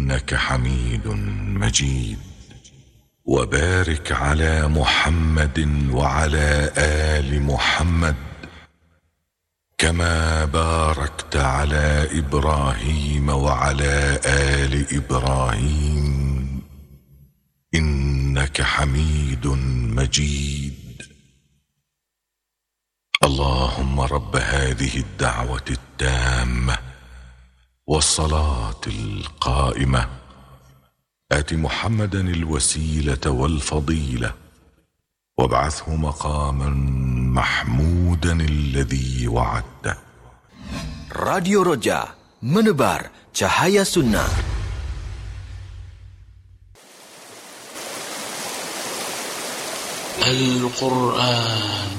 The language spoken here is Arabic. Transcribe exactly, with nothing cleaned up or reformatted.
إنك حميد مجيد. وبارك على محمد وعلى آل محمد كما باركت على إبراهيم وعلى آل إبراهيم إنك حميد مجيد. اللهم رب هذه الدعوة التامة والصلاة القائمة آت محمدا الوسيلة والفضيلة وابعثه مقاما محمودا الذي وعدته. Radio Roja, menebar cahaya sunnah. Al-Quran